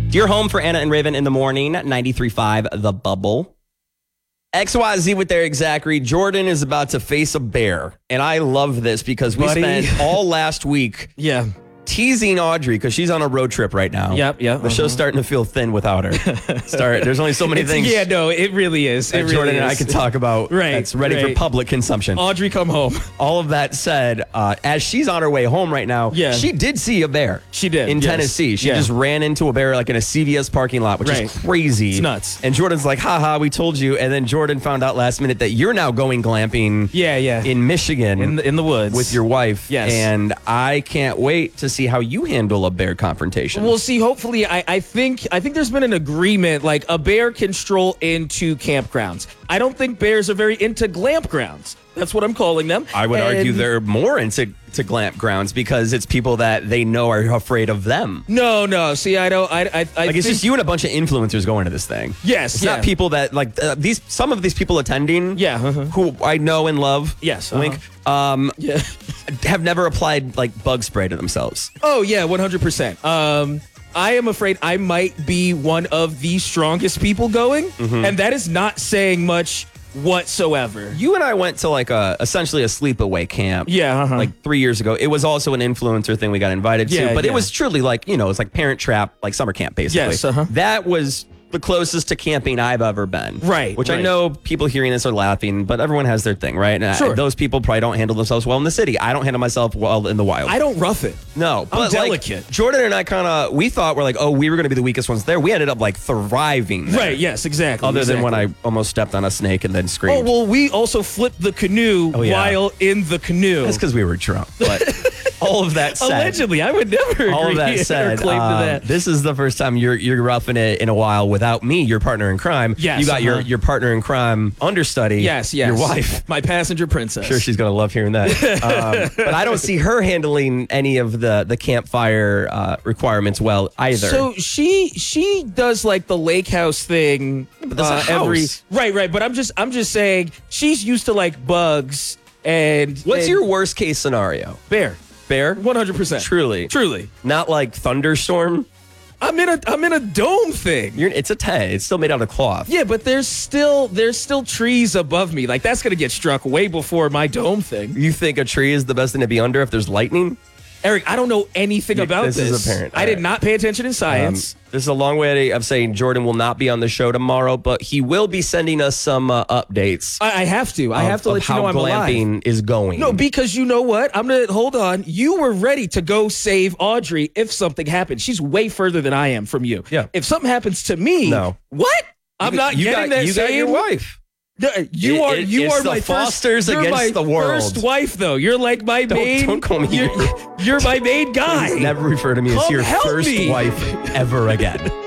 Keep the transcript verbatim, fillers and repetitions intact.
Dear home for Anna and Raven in the morning, ninety-three point five The Bubble. X Y Z with their exact read. Jordan is about to face a bear. And I love this because we Buddy. spent all last week Yeah. teasing Audrey because she's on a road trip right now. Yep, yep. The show's starting to feel thin without her. Start. There's only so many It's- things Yeah, no, it really is. It that really Jordan is. and I can talk about Right, that's ready right. for public consumption. Audrey, come home. All of that said, uh, as she's on her way home right now, Yeah. she did see a bear. She did, In yes. Tennessee. She Yeah. just ran into a bear like in a C V S parking lot, which Right. is crazy. It's nuts. And Jordan's like, haha, we told you. And then Jordan found out last minute that you're now going glamping Yeah, yeah. in Michigan in the, in the woods. with your wife. Yes. And I can't wait to see how you handle a bear confrontation. We'll see. Hopefully, I, I think I think there's been an agreement. Like a bear can stroll into campgrounds. I don't think bears are very into glamp grounds. That's what I'm calling them. I would And- argue they're more into to glamp grounds because it's people that they know are afraid of them. No, no. See, I don't. I. I, I Like think, it's just you and a bunch of influencers going to this thing. Yes, it's yeah. not people that like uh, these. Some of these people attending, Yeah, uh-huh. who I know and love. Yes, wink. Um, Yeah. have never applied like bug spray to themselves. Oh yeah, one hundred percent. Um, I am afraid I might be one of the strongest people going, Mm-hmm. and that is not saying much whatsoever. You and I went to like a essentially a sleepaway camp. Yeah, uh-huh. like three years ago. It was also an influencer thing we got invited Yeah, to, but yeah. it was truly like you know, it's like Parent Trap, like summer camp basically. Yes, uh-huh. That was the closest to camping I've ever been. Right, Which I right. know people hearing this are laughing, but everyone has their thing, right? And I- Sure. those people probably don't handle themselves well in the city. I don't handle myself well in the wild. I don't rough it. No, but like, delicate. Jordan and I kind of we thought we're like, oh, we were going to be the weakest ones there. We ended up like thriving, there. Right? Yes, exactly. Other than when exactly. I almost stepped on a snake and then screamed. Oh well, we also flipped the canoe Oh, yeah. while in the canoe. That's because we were drunk. But all of that said, Allegedly, I would never agree all of that or said, claim um, to that. this is the first time you're you're roughing it in a while without me, your partner in crime. Yes, you got your uh-huh. your partner in crime understudy. Yes, yes. your wife. my passenger princess. Sure, she's gonna love hearing that. um, but I don't see her handling any of the the campfire uh, requirements well either. So she she does like the lake house thing. but that's a uh, every house. right, right. But I'm just I'm just saying she's used to like bugs and What's and your worst case scenario? bear? Bear? One hundred percent. Truly, Truly. not like thunderstorm. I'm in a I'm in a dome thing. You're, it's a tent. It's still made out of cloth. Yeah, but there's still there's still trees above me. Like that's gonna get struck way before my dome thing. You think a tree is the best thing to be under if there's lightning? Eric, I don't know anything You- about this this. is apparent. I All did right. not pay attention in Um, science. this is a long way of saying Jordan will not be on the show tomorrow, but he will be sending us some uh, updates. I, I have to. I of- have to of let you how know I'm alive. glamping is going. No, because you know what? I'm gonna hold on. You were ready to go save Audrey if something happened. She's way further than I am from you. Yeah. If something happens to me, No. what? I'm not you getting got, that you got same. your wife. No, You It- are it- you it's are the my Fosters first, you're against my the world. First wife, though. You're like my Don't- main. don't call me You're, your- you're my main guy. Never refer to me as Come your help first me. wife ever again.